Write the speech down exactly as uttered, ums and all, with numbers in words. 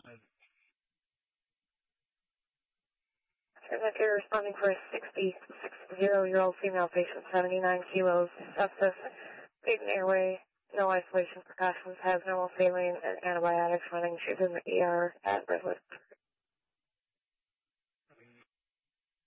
That you're responding for a sixty-six-year-old female patient, seventy-nine kilos, sepsis, patent airway, no isolation precautions, has normal saline and antibiotics running. She's in the E R at Redwood.